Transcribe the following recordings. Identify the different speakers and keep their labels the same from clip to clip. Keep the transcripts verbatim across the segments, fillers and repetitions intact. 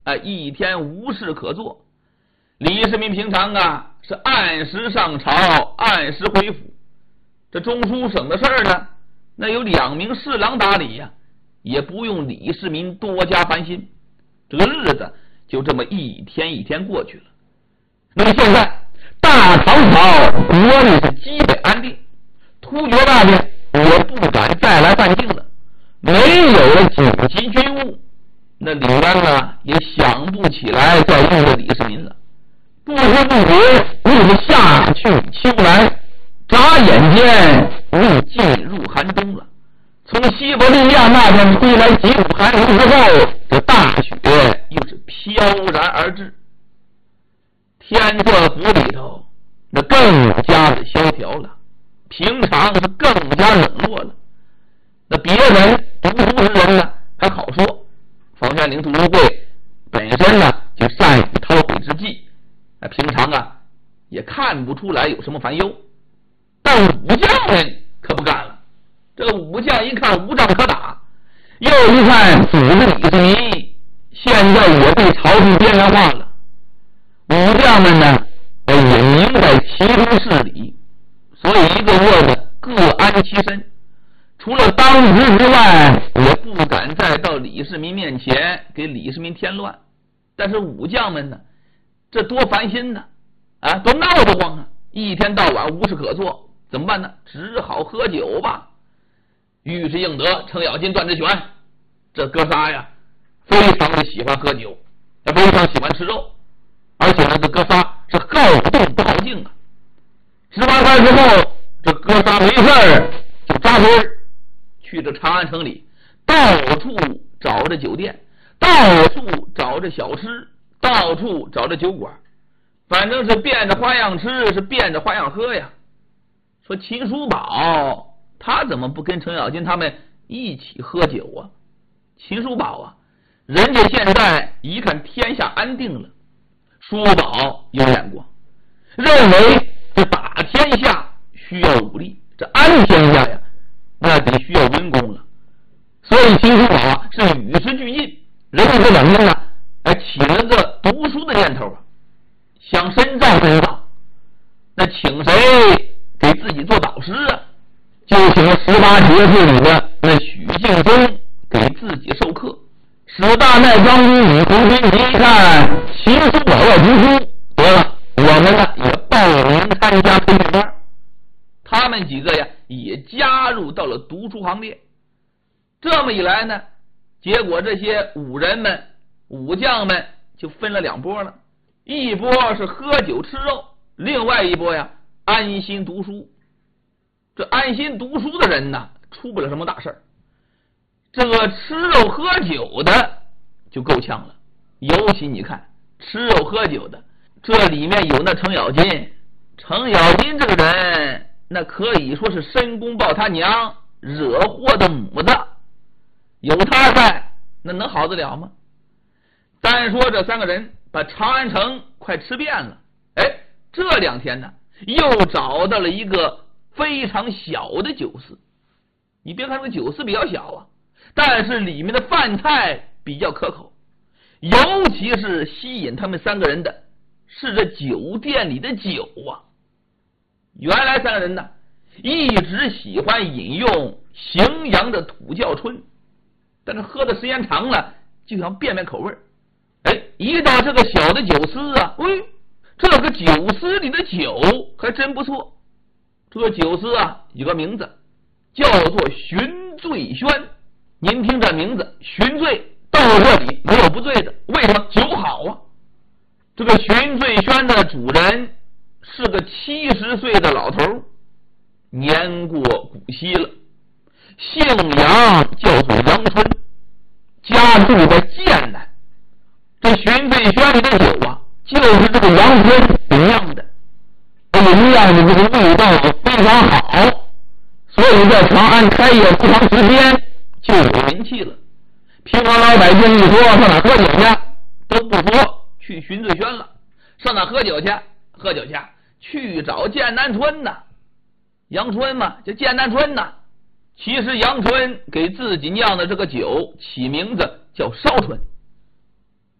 Speaker 1: 啊，一天无事可做。李世民平常啊是按时上朝，按时回府。这中书省的事儿呢，那有两名侍郎打理呀、啊，也不用李世民多加烦心。这个日子就这么一天一天过去了。那么现在大唐朝国力是基本安定，突厥大军也不敢再来犯境了，没有了紧急军务，那李渊呢也想不起来再用着李世民了。不知不觉又是夏去秋来，眨眼间又进入寒冬了。从西伯利亚那边吹来几股寒流之后，这大雪又是飘然而至。天策府里头那更加的萧条了，平常是更加冷落了。那别人读书之人呢还好说，房玄龄、杜如贵本身呢就善于韬晦之计，那平常啊也看不出来有什么烦忧。但武将们可不干了，这个武将一看无仗可打，又一看组织李世民现在也被朝廷边缘化了，武将们呢也明白其中事理，所以一个个的各安其身，除了当值之外，也不敢再到李世民面前给李世民添乱。但是武将们呢，这多烦心呢，啊，多闹得慌啊！一天到晚无事可做，怎么办呢？只好喝酒吧。尉迟敬德、程咬金、段志全，这哥仨呀，非常的喜欢喝酒，也非常喜欢吃肉，而且呢，这哥仨是好动不好静啊。吃完饭之后，这哥仨没事儿就扎堆儿去这长安城里，到处找着酒店，到处找着小吃，到处找着酒馆，反正是变着花样吃，是变着花样喝呀。说秦叔宝他怎么不跟程咬金他们一起喝酒啊？秦叔宝啊，人家现在一看天下安定了，叔宝有眼光，认为这打天下需要武力，这安天下呀那得需要文功了。所以秦叔宝啊是与时俱进，人家这两天呢还起了个读书的念头啊，想深造深造。那请谁给自己做导师啊？就请十八节气里的那许敬宗给自己授课。史大迈将军李鸿宾一看秦叔宝要读书，得了，我们呢也报名参加培训班。他们几个呀也加入到了读书行列。这么一来呢，结果这些武人们、武将们就分了两波了，一波是喝酒吃肉，另外一波呀安心读书。这安心读书的人呢，出不了什么大事儿。这个吃肉喝酒的就够呛了，尤其你看吃肉喝酒的，这里面有那程咬金。程咬金这个人，那可以说是申公豹他娘惹祸的母子，有他在，那能好得了吗？单说这三个人把长安城快吃遍了，哎，这两天呢又找到了一个非常小的酒肆。你别看这个酒肆比较小啊，但是里面的饭菜比较可口，尤其是吸引他们三个人的是这酒店里的酒啊。原来三个人呢一直喜欢饮用荥阳的土窖春，但是喝的时间长了就想变变口味。哎，一到这个小的酒肆啊，喂，这个酒肆里的酒还真不错。这个酒肆啊有个名字叫做寻醉轩。您听这名字，寻醉，到这里没有不醉的，为什么？酒好啊。这个寻醉轩的主人是个七十岁的老头，年过古稀了，姓杨，叫做杨春，家住在剑南。这寻醉轩里的酒啊，就是这个杨春酿的，这个酿的这个味道非常好，所以在长安开业不长时间就有名气了。平常老百姓一说上哪喝酒去，都不说去寻醉轩了，上哪喝酒去？喝酒去，去找剑南春呐。杨春嘛，就剑南春呐。其实杨春给自己酿的这个酒起名字叫烧春。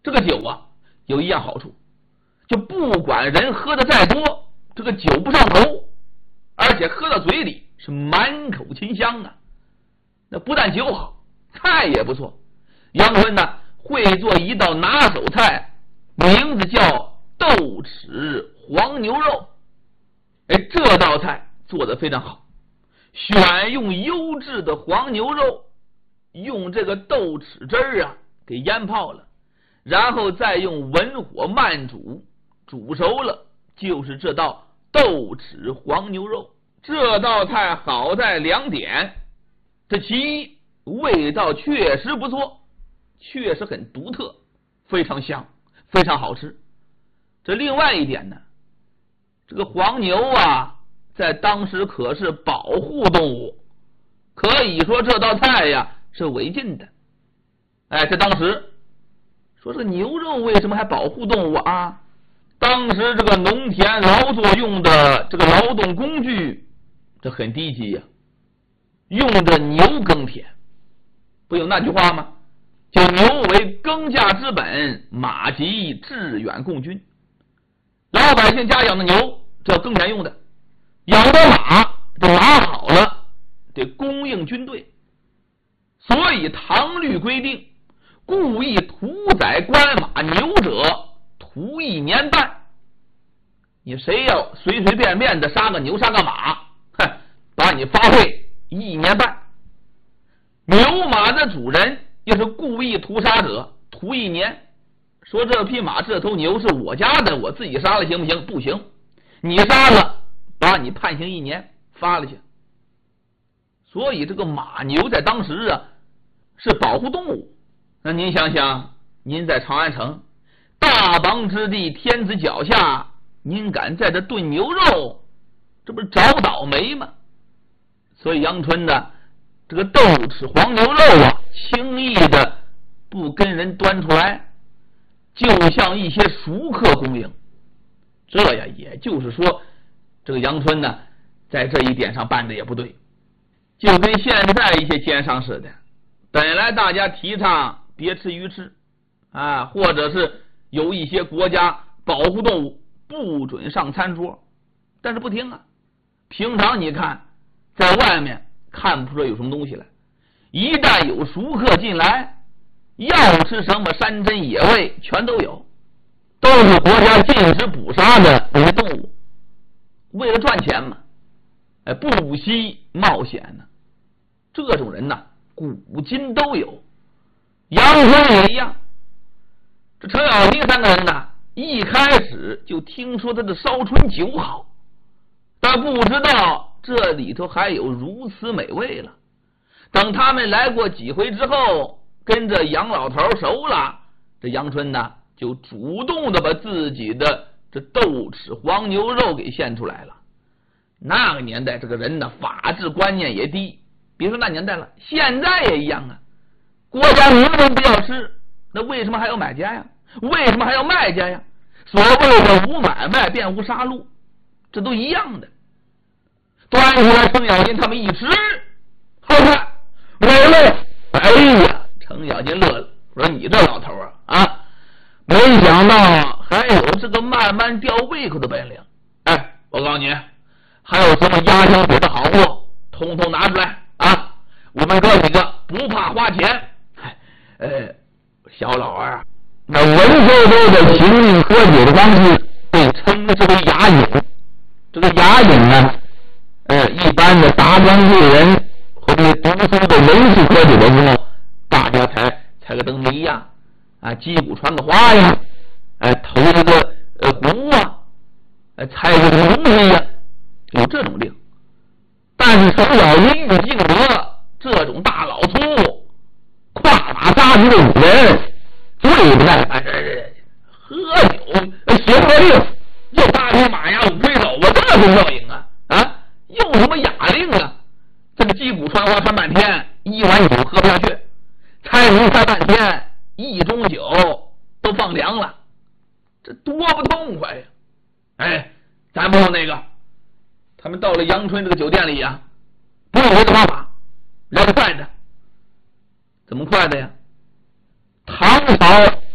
Speaker 1: 这个酒啊有一样好处，就不管人喝的再多，这个酒不上头，而且喝到嘴里是满口清香啊。那不但酒好，菜也不错。杨春呢会做一道拿手菜，名字叫豆豉黄牛肉。哎，这道菜做得非常好，选用优质的黄牛肉，用这个豆豉汁儿啊给腌泡了，然后再用文火慢煮，煮熟了就是这道豆豉黄牛肉。这道菜好在两点，这其一，味道确实不错，确实很独特，非常香，非常好吃。这另外一点呢，这个黄牛啊在当时可是保护动物，可以说这道菜呀是违禁的。哎，在当时说这个牛肉为什么还保护动物啊？当时这个农田劳作用的这个劳动工具这很低级呀、啊，用着牛耕田，不有那句话吗？就牛为耕稼之本，马即致远供军。老百姓家养的牛这要耕田用的，养的马这马好了得供应军队，所以唐律规定，故意屠宰官马牛者徒一年半。你谁要随随便便的杀个牛杀个马，哼，把你发配一年半。牛马的主人要是故意屠杀者，徒一年。说这匹马这头牛是我家的，我自己杀了行不行？不行，你杀了把你判刑一年，发了去。所以这个马牛在当时啊是保护动物。那您想想，您在长安城大邦之地，天子脚下，您敢在这炖牛肉，这不是找倒霉吗？所以杨春呢这个豆豉黄牛肉啊轻易的不跟人端出来，就像一些熟客供应。这呀也就是说，这个杨春呢在这一点上办的也不对，就跟现在一些奸商似的，本来大家提倡别吃鱼翅啊，或者是有一些国家保护动物不准上餐桌，但是不听啊。平常你看在外面看不出有什么东西来，一旦有熟客进来，要吃什么山珍野味全都有，都是国家禁止捕杀的那些动物，为了赚钱嘛，哎，不惜冒险呢。这种人呢古今都有，杨春也一样。这程咬金三个人呢一开始就听说他的烧春酒好，但不知道这里头还有如此美味了。等他们来过几回之后，跟着杨老头熟了，这杨春呢就主动的把自己的这豆豉黄牛肉给献出来了。那个年代这个人呢法治观念也低，别说那年代了，现在也一样啊。国家明明不要吃，那为什么还有买家呀？为什么还要卖家呀？所谓的无买卖便无杀戮，这都一样的。端出来程咬金他们一吃，好看美味，哎呀，程咬金乐了，说你这老头啊啊，没想到还有这个慢慢吊胃口的本领。哎，我告诉你，还有什么压箱底的好货，通通拿出来啊！我们哥几个不怕花钱。呃，小老二啊，那文绉绉的行令喝酒的方式被称之为雅饮。这个雅饮呢，呃，一般的达官贵人或者读书的文士喝酒的时候，大家才踩个灯谜呀，啊，击鼓传个花呀，哎、呃，投这个呃壶啊，哎、呃，猜个东西呀，有这种令。但是程咬金与敬德这种大老粗跨马杀出的五人，最不耐烦，喝酒行个令，就大匹马呀五魁首，我这是效应啊啊！用什么雅令啊？这个击鼓传花传半天，一碗酒喝不下去，猜谜猜半天，一盅酒都放凉了，这多不痛快呀！哎，咱不用那个，他们到了阳春这个酒店里呀，不用别的方法，来个快的。怎么快的呀？唐朝有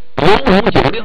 Speaker 1: 五九令，